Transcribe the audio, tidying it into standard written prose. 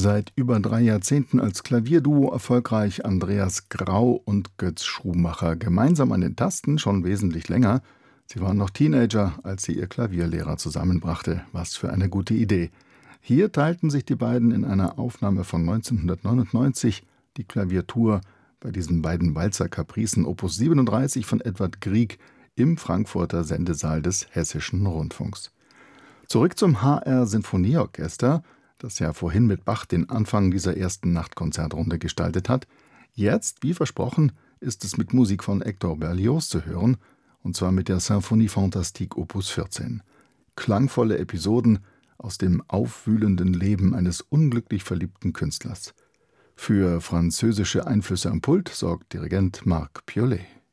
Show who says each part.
Speaker 1: Seit über 3 Jahrzehnten als Klavierduo erfolgreich Andreas Grau und Götz Schumacher. Gemeinsam an den Tasten schon wesentlich länger. Sie waren noch Teenager, als sie ihr Klavierlehrer zusammenbrachte. Was für eine gute Idee. Hier teilten sich die beiden in einer Aufnahme von 1999 die Klaviertour bei diesen beiden Walzer-Kapricen Opus 37 von Edvard Grieg im Frankfurter Sendesaal des Hessischen Rundfunks. Zurück zum HR Sinfonieorchester, das ja vorhin mit Bach den Anfang dieser ersten Nachtkonzertrunde gestaltet hat. Jetzt, wie versprochen, ist es mit Musik von Hector Berlioz zu hören, und zwar mit der Symphonie Fantastique Opus 14. Klangvolle Episoden aus dem aufwühlenden Leben eines unglücklich verliebten Künstlers. Für französische Einflüsse am Pult sorgt Dirigent Marc Piollet.